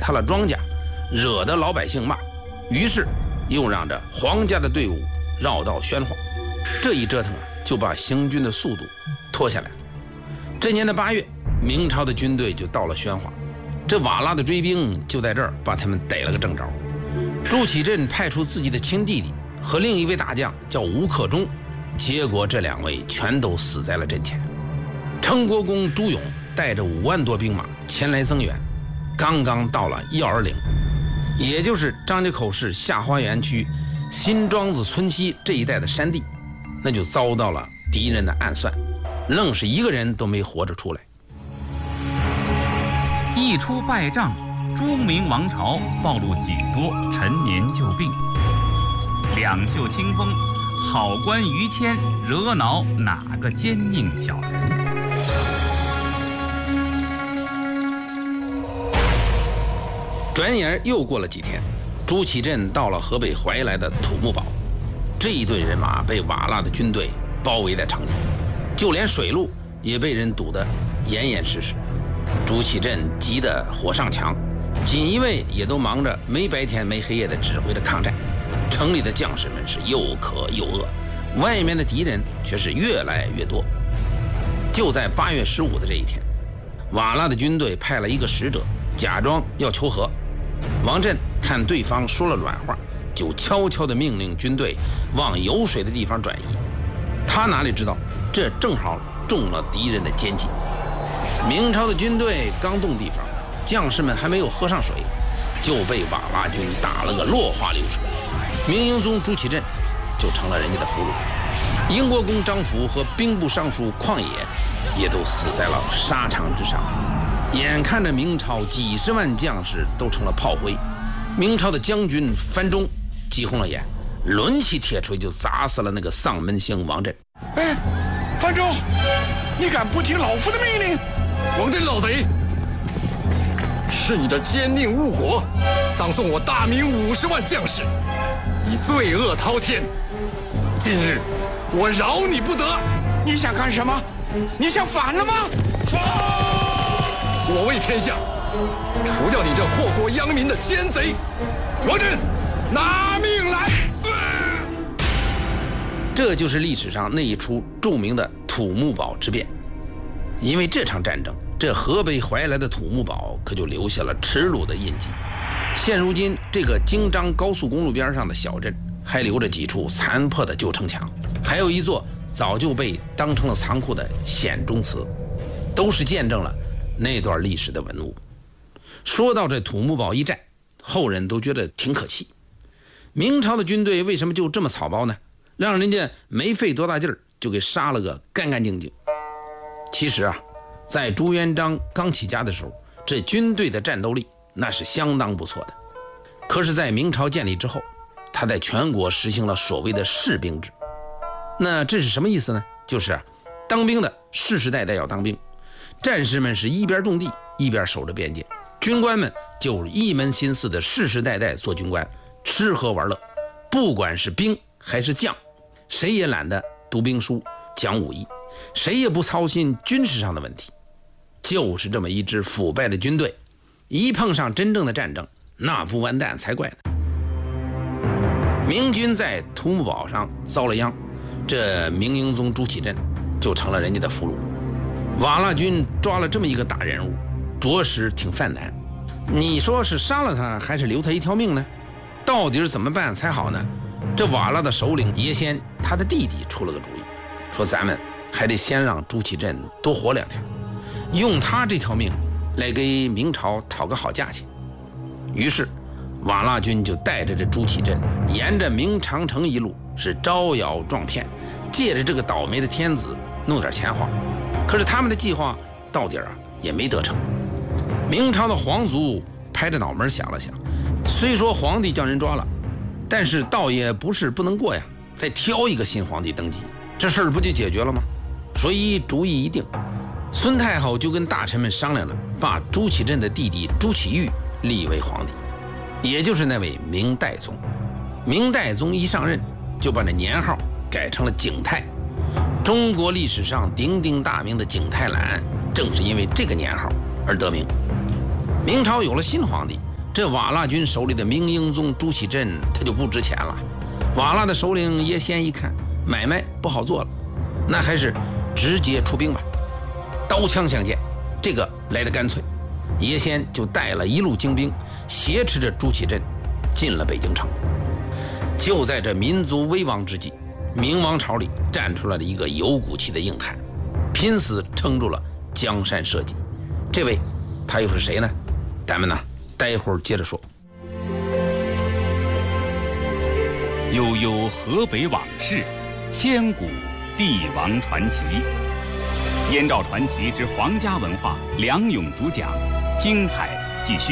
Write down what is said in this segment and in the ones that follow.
他了庄稼，惹得老百姓骂，于是又让这皇家的队伍绕道喧哗。这一折腾啊，就把行军的速度拖下来了。这年的8月，明朝的军队就到了宣化，这瓦剌的追兵就在这儿把他们逮了个正着。朱祁镇派出自己的亲弟弟和另一位大将叫吴克忠，结果这2位全都死在了阵前。成国公朱勇带着5万多兵马前来增援，刚刚到了药儿岭，也就是张家口市下花园区新庄子村西这一带的山地，那就遭到了敌人的暗算，愣是一个人都没活着出来。 一出败仗，朱明王朝暴露几多陈年旧病，两袖清风，好官于谦，惹恼哪个奸佞小人？ 转眼又过了几天，朱祁镇到了河北怀来的土木堡，这一队人马被瓦剌的军队包围在城里，就连水路也被人堵得严严实实。朱祁镇急得火上墙，锦衣卫也都忙着没白天没黑夜的指挥着抗战。城里的将士们是又渴又饿，外面的敌人却是越来越多。就在8月15的这一天，瓦剌的军队派了一个使者，假装要求和。王震看对方说了软话，就悄悄地命令军队往有水的地方转移。他哪里知道，这正好中了敌人的奸计。明朝的军队刚动地方，将士们还没有喝上水，就被瓦剌军打了个落花流水。明英宗朱祁镇就成了人家的俘虏，英国公张辅和兵部尚书旷野也都死在了沙场之上。眼看着明朝几十万将士都成了炮灰，明朝的将军范仲急红了眼，抡起铁锤就砸死了那个丧门星王震。 哎，范仲，你敢不听老夫的命令？ 王震老贼，是你这奸佞误国，葬送我大明50万将士，你罪恶滔天。今日我饶你不得。 你想干什么？你想反了吗？ 我为天下除掉你这祸国殃民的奸贼。王震，拿命来！ 这就是历史上那一出著名的土木堡之变。因为这场战争，这河北怀来的土木堡可就留下了耻辱的印记。现如今，这个京张高速公路边上的小镇还留着几处残破的旧城墙，还有一座早就被当成了仓库的县中祠，都是见证了那段历史的文物。说到这土木堡一战，后人都觉得挺可气。明朝的军队为什么就这么草包呢？让人家没费多大劲儿就给杀了个干干净净。其实啊，在朱元璋刚起家的时候，这军队的战斗力那是相当不错的。可是在明朝建立之后，他在全国实行了所谓的士兵制。那这是什么意思呢？就是当兵的世世代代要当兵，战士们是一边种地一边守着边界，军官们就一门心思的世世代代做军官，吃喝玩乐，不管是兵还是将，谁也懒得读兵书讲武艺，谁也不操心军事上的问题。就是这么一支腐败的军队，一碰上真正的战争，那不完蛋才怪呢。明军在土木堡上遭了殃，这明英宗朱祁镇就成了人家的俘虏。瓦剌军抓了这么一个大人物，着实挺犯难。你说是杀了他还是留他一条命呢？到底是怎么办才好呢？这瓦剌的首领耶先他的弟弟出了个主意，说咱们还得先让朱祁镇多活2天，用他这条命来给明朝讨个好价钱。于是瓦剌军就带着这朱祁镇沿着明长城一路是招摇撞骗，借着这个倒霉的天子弄点钱花。可是他们的计划到底也没得逞。明朝的皇族拍着脑门想了想，虽说皇帝叫人抓了，但是倒也不是不能过呀，再挑一个新皇帝登基，这事儿不就解决了吗？所以主意一定，孙太后就跟大臣们商量了，把朱祁镇的弟弟朱祁钰立为皇帝，也就是那位明代宗。明代宗一上任，就把这年号改成了景泰。中国历史上鼎鼎大名的景泰蓝，正是因为这个年号而得名。明朝有了新皇帝， 这瓦剌军手里的明英宗朱祁镇他就不值钱了。瓦剌的首领耶先一看买卖不好做了，那还是直接出兵吧，刀枪相见，这个来得干脆。耶先就带了一路精兵，挟持着朱祁镇进了北京城。就在这民族危亡之际，明王朝里站出来了一个有骨气的硬汉，拼死撑住了江山社稷。这位他又是谁呢？咱们呢待会儿接着说。 悠悠河北往事，千古帝王传奇。燕赵传奇之皇家文化，梁勇主讲，精彩继续。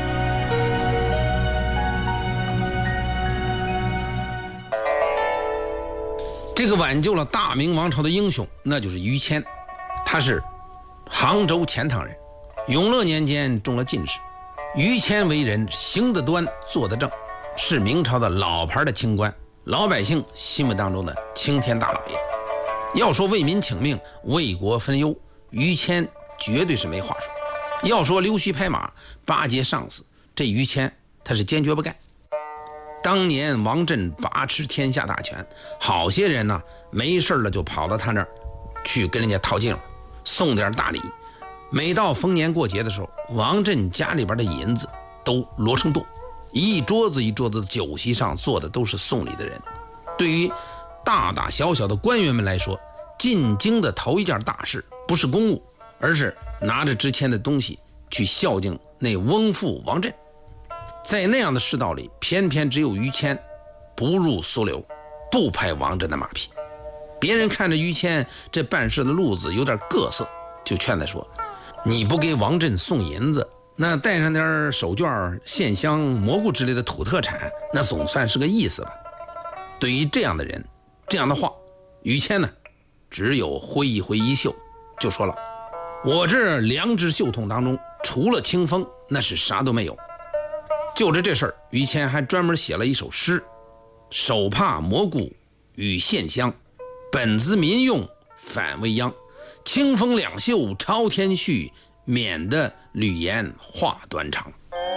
这个挽救了大明王朝的英雄，那就是于谦。他是杭州钱塘人，永乐年间中了进士。于谦为人行得端，坐得正，是明朝的老牌的清官，老百姓心目当中的青天大老爷。要说为民请命，为国分忧，于谦绝对是没话说。要说溜须拍马，巴结上司，这于谦他是坚决不干。当年王振把持天下大权，好些人呢没事了就跑到他那儿去跟人家套近乎，送点大礼。每到逢年过节的时候，王振家里边的银子都摞成垛，一桌子一桌子的酒席上坐的都是送礼的人。对于大大小小的官员们来说，进京的头一件大事不是公务，而是拿着值钱的东西去孝敬那翁父王振。在那样的世道里，偏偏只有于谦不入俗流，不拍王振的马屁。别人看着于谦这办事的路子有点各色，就劝他说，你不给王振送银子，那带上点手绢、线香、蘑菇之类的土特产，那总算是个意思吧。对于这样的人，这样的话，于谦呢只有挥一挥衣袖，就说了，我这两只袖筒当中除了清风，那是啥都没有。就着这事儿，于谦还专门写了一首诗，手帕蘑菇与线香，本自民用反未央，清风两袖朝天续，免得吕言话端长。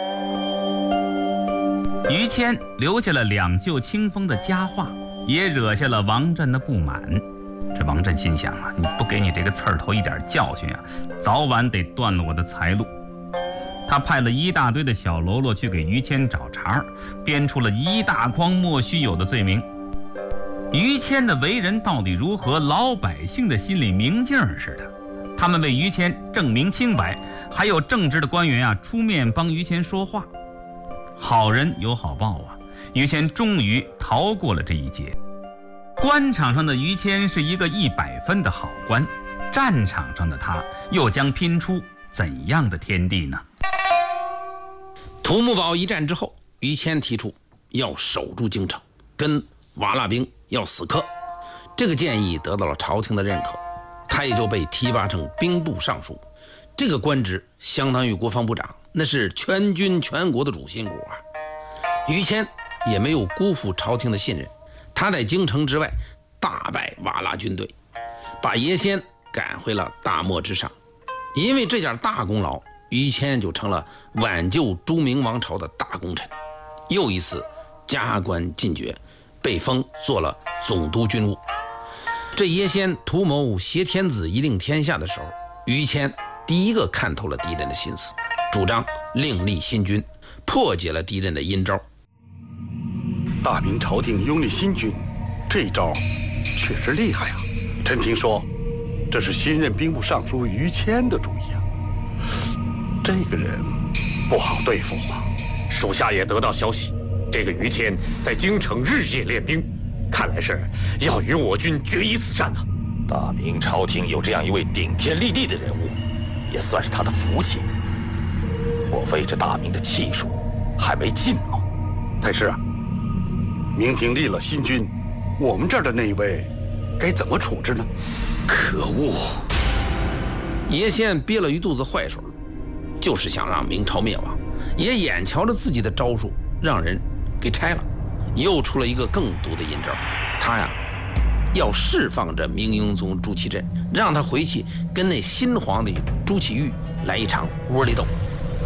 于谦留下了两袖清风的佳话，也惹下了王振的不满。这王振心想啊，你不给你这个刺儿头一点教训啊，早晚得断了我的财路。他派了一大堆的小喽啰去给于谦找茬，编出了一大筐莫须有的罪名。于谦的为人到底如何，老百姓的心里明镜似的。他们为于谦证明清白，还有正直的官员啊出面帮于谦说话。好人有好报啊，于谦终于逃过了这一劫。官场上的于谦是一个100分的好官，战场上的他又将拼出怎样的天地呢？ 土木堡一战之后，于谦提出要守住京城，跟瓦剌兵要死磕。这个建议得到了朝廷的认可，他也就被提拔成兵部尚书。这个官职相当于国防部长，那是全军全国的主心骨啊。于谦也没有辜负朝廷的信任，他在京城之外大败瓦剌军队，把耶先赶回了大漠之上。因为这件大功劳，于谦就成了挽救朱明王朝的大功臣，又一次加官进爵，被封做了总督军务。这耶先图谋挟天子以令天下的时候，于谦第一个看透了敌人的心思，主张另立新军，破解了敌人的阴招。 大明朝廷拥立新军，这一招确实厉害啊！臣听说这是新任兵部尚书于谦的主意啊。这个人不好对付啊。 属下也得到消息，这个于谦在京城日夜练兵，看来是要与我军决一死战啊。 大明朝廷有这样一位顶天立地的人物，也算是他的福气。莫非这大明的气数还没尽吗？ 太师啊，明廷立了新军，我们这儿的那一位该怎么处置呢？ 可恶！ 耶先憋了一肚子坏水，就是想让明朝灭亡，也眼瞧着自己的招数让人给拆了，又出了一个更毒的阴招。他呀要释放这明英宗朱祁镇，让他回去跟那新皇帝朱祁钰来一场窝里斗。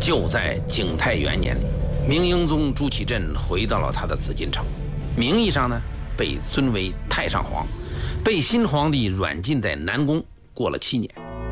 就在景泰元年里，明英宗朱祁镇回到了他的紫禁城，名义上呢被尊为太上皇，被新皇帝软禁在南宫，过了7年。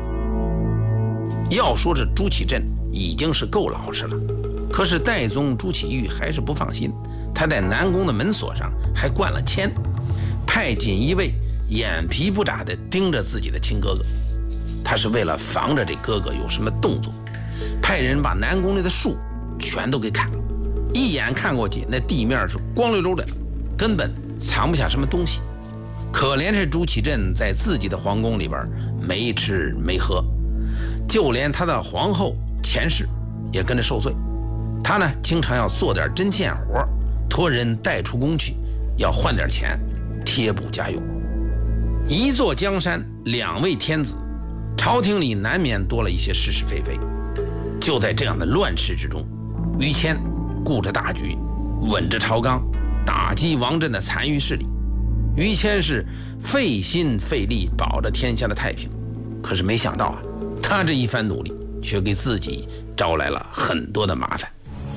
要说这朱祁镇已经是够老实了，可是代宗朱祁钰还是不放心，他在南宫的门锁上还灌了铅，派锦衣卫眼皮不眨地盯着自己的亲哥哥。他是为了防着这哥哥有什么动作，派人把南宫里的树全都给砍了，一眼看过去，那地面是光溜溜的，根本藏不下什么东西。可怜是朱祁镇在自己的皇宫里边没吃没喝，就连他的皇后钱氏也跟着受罪。他呢经常要做点针线活，托人带出宫去，要换点钱贴补家用。一座江山2位天子，朝廷里难免多了一些是是非非。就在这样的乱世之中，于谦顾着大局，稳着朝纲，打击王振的残余势力。于谦是费心费力保着天下的太平，可是没想到啊，他这一番努力却给自己招来了很多的麻烦。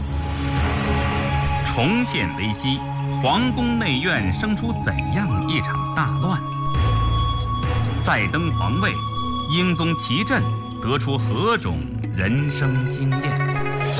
重现危机，皇宫内院生出怎样一场大乱？再登皇位，英宗祁镇得出何种人生经验？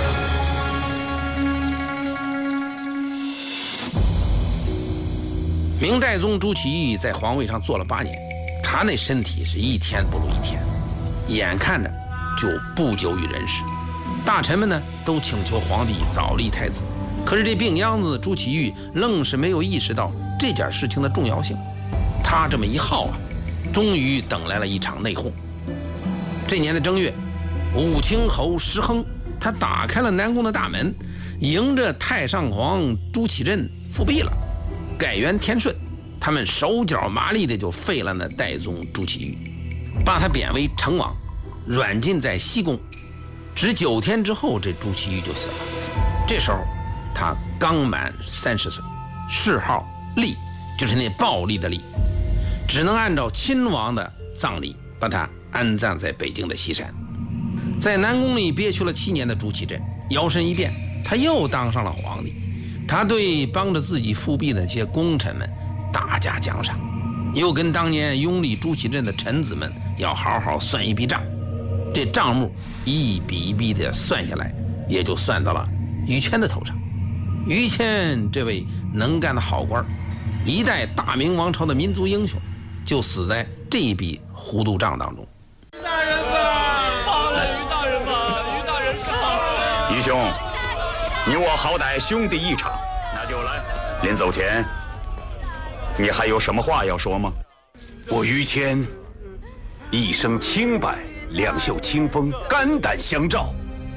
明代宗朱祁钰在皇位上坐了8年，他那身体是一天不如一天，眼看着就不久于人世。大臣们呢都请求皇帝早立太子，可是这病秧子朱祁钰愣是没有意识到这件事情的重要性。他这么一耗啊，终于等来了一场内讧。这年的正月，武清侯石亨他打开了南宫的大门，迎着太上皇朱祁镇复辟了，改元天顺。他们手脚麻利的就废了那代宗朱祁钰，把他贬为成王，软禁在西宫。只9天之后，这朱祁钰就死了。这时候他刚满30岁，谥号厉，就是那暴力的厉，只能按照亲王的葬礼把他安葬在北京的西山。在南宫里憋屈了7年的朱祁镇摇身一变，他又当上了皇帝。他对帮着自己复辟的那些功臣们大加奖赏，又跟当年拥立朱祁镇的臣子们要好好算一笔账。这账目一笔一笔的算下来，也就算到了于谦的头上。于谦这位能干的好官，一代大明王朝的民族英雄，就死在这一笔糊涂账当中。 于大人吧，放了于大人吧，于大人上了。 于兄，你我好歹兄弟一场，那就来。临走前，你还有什么话要说吗？ 我于谦一生清白，2袖清风，肝胆相照。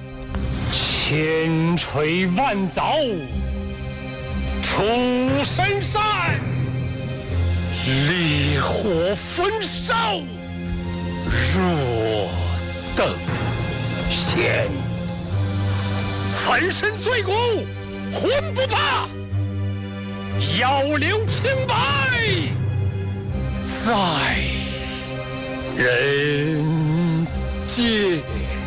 千锤万凿出深山，烈火焚烧若等闲。粉身碎骨浑不怕，要留清白在人间。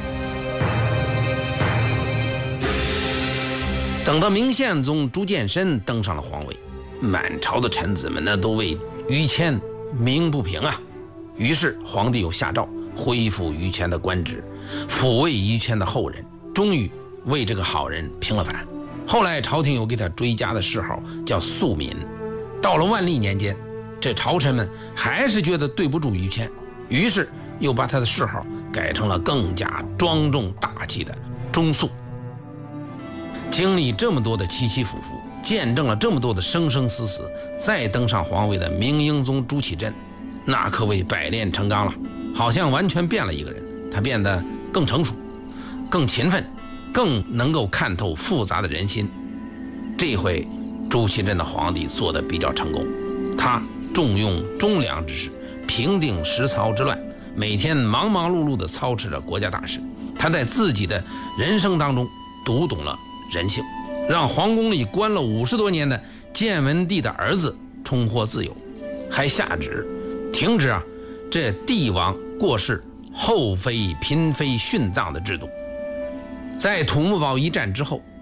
等到明宪宗朱见深登上了皇位，满朝的臣子们那都为于谦鸣不平啊。于是皇帝又下诏恢复于谦的官职，抚慰于谦的后人，终于为这个好人平了反。后来朝廷又给他追加的谥号叫肃敏。到了万历年间，这朝臣们还是觉得对不住于谦，于是又把他的谥号改成了更加庄重大气的忠肃。经历这么多的起起伏伏，见证了这么多的生生死死，再登上皇位的明英宗朱祁镇，那可谓百炼成钢了，好像完全变了一个人。他变得更成熟，更勤奋，更能够看透复杂的人心。这回朱祁镇的皇帝做得比较成功，他重用忠良之士，平定实曹之乱，每天忙忙碌碌地操持着国家大事。他在自己的人生当中读懂了人性，让皇宫里关了50多年的建文帝的儿子重获自由，还下旨停止这帝王过世后妃嫔妃殉葬的制度。 在土木堡一战之后，